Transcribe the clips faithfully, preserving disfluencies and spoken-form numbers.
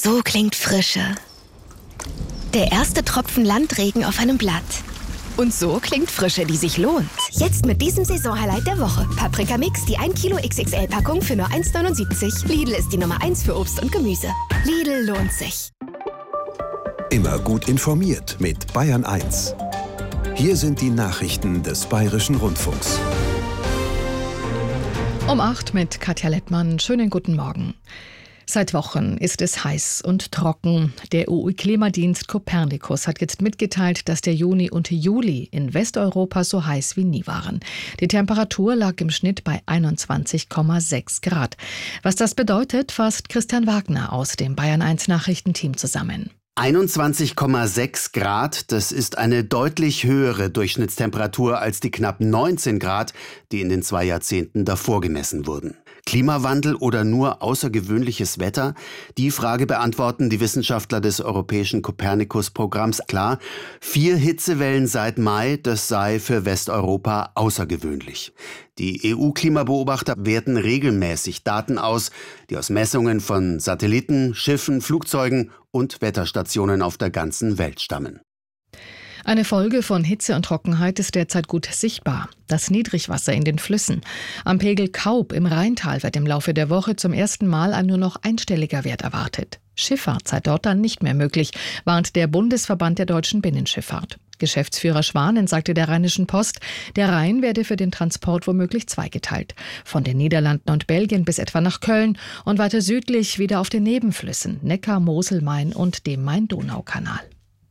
So klingt Frische. Der erste Tropfen Landregen auf einem Blatt. Und so klingt Frische, die sich lohnt. Jetzt mit diesem Saisonhighlight der Woche. Paprika Mix, die ein Kilo X X L-Packung für nur eins neunundsiebzig. Lidl ist die Nummer eins für Obst und Gemüse. Lidl lohnt sich. Immer gut informiert mit Bayern eins. Hier sind die Nachrichten des Bayerischen Rundfunks. Um acht mit Katja Lettmann. Schönen guten Morgen. Seit Wochen ist es heiß und trocken. Der U I-Klimadienst Copernicus hat jetzt mitgeteilt, dass der Juni und Juli in Westeuropa so heiß wie nie waren. Die Temperatur lag im Schnitt bei einundzwanzig Komma sechs Grad. Was das bedeutet, fasst Christian Wagner aus dem Bayern eins Nachrichtenteam zusammen. einundzwanzig Komma sechs Grad, das ist eine deutlich höhere Durchschnittstemperatur als die knapp neunzehn Grad, die in den zwei Jahrzehnten davor gemessen wurden. Klimawandel oder nur außergewöhnliches Wetter? Die Frage beantworten die Wissenschaftler des europäischen Copernicus-Programms klar. Vier Hitzewellen seit Mai, das sei für Westeuropa außergewöhnlich. Die E U-Klimabeobachter werten regelmäßig Daten aus, die aus Messungen von Satelliten, Schiffen, Flugzeugen und Wetterstationen auf der ganzen Welt stammen. Eine Folge von Hitze und Trockenheit ist derzeit gut sichtbar. Das Niedrigwasser in den Flüssen. Am Pegel Kaub im Rheintal wird im Laufe der Woche zum ersten Mal ein nur noch einstelliger Wert erwartet. Schifffahrt sei dort dann nicht mehr möglich, warnt der Bundesverband der deutschen Binnenschifffahrt. Geschäftsführer Schwanen sagte der Rheinischen Post, der Rhein werde für den Transport womöglich zweigeteilt. Von den Niederlanden und Belgien bis etwa nach Köln und weiter südlich wieder auf den Nebenflüssen Neckar, Mosel, Main und dem Main-Donau-Kanal.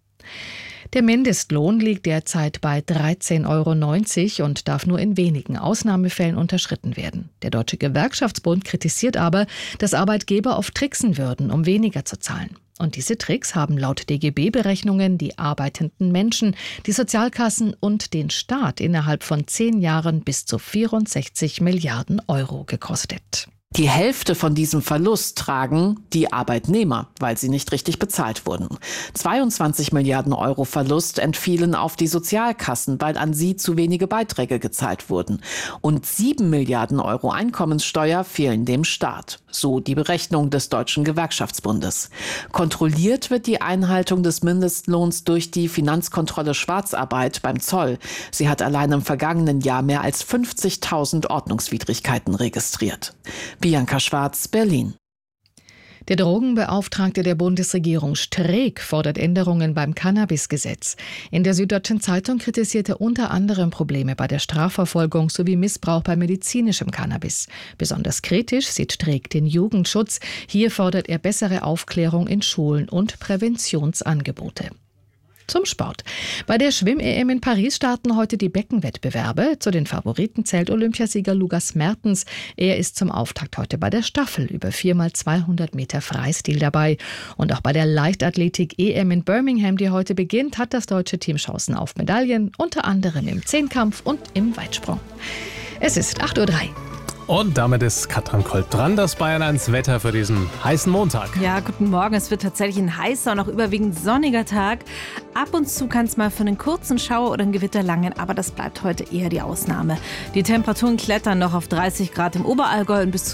Der Mindestlohn liegt derzeit bei dreizehn Euro neunzig und darf nur in wenigen Ausnahmefällen unterschritten werden. Der Deutsche Gewerkschaftsbund kritisiert aber, dass Arbeitgeber oft tricksen würden, um weniger zu zahlen. Und diese Tricks haben laut D G B-Berechnungen die arbeitenden Menschen, die Sozialkassen und den Staat innerhalb von zehn Jahren bis zu vierundsechzig Milliarden Euro gekostet. Die Hälfte von diesem Verlust tragen die Arbeitnehmer, weil sie nicht richtig bezahlt wurden. zweiundzwanzig Milliarden Euro Verlust entfielen auf die Sozialkassen, weil an sie zu wenige Beiträge gezahlt wurden. Und sieben Milliarden Euro Einkommenssteuer fehlen dem Staat. So die Berechnung des Deutschen Gewerkschaftsbundes. Kontrolliert wird die Einhaltung des Mindestlohns durch die Finanzkontrolle Schwarzarbeit beim Zoll. Sie hat allein im vergangenen Jahr mehr als fünfzigtausend Ordnungswidrigkeiten registriert. Bianca Schwarz, Berlin. Der Drogenbeauftragte der Bundesregierung Streeck fordert Änderungen beim Cannabisgesetz. In der Süddeutschen Zeitung kritisiert er unter anderem Probleme bei der Strafverfolgung sowie Missbrauch bei medizinischem Cannabis. Besonders kritisch sieht Streeck den Jugendschutz. Hier fordert er bessere Aufklärung in Schulen und Präventionsangebote. Zum Sport. Bei der Schwimm-E M in Paris starten heute die Beckenwettbewerbe. Zu den Favoriten zählt Olympiasieger Lukas Mertens. Er ist zum Auftakt heute bei der Staffel über vier mal zweihundert Meter Freistil dabei. Und auch bei der Leichtathletik-E M in Birmingham, die heute beginnt, hat das deutsche Team Chancen auf Medaillen, unter anderem im Zehnkampf und im Weitsprung. Es ist acht Uhr drei. Und damit ist Katrin Kolb dran, das Bayern eins Wetter für diesen heißen Montag. Ja, guten Morgen. Es wird tatsächlich ein heißer und auch überwiegend sonniger Tag. Ab und zu kann es mal für einen kurzen Schauer oder ein Gewitter langen, aber das bleibt heute eher die Ausnahme. Die Temperaturen klettern noch auf dreißig Grad im Oberallgäu und bis zu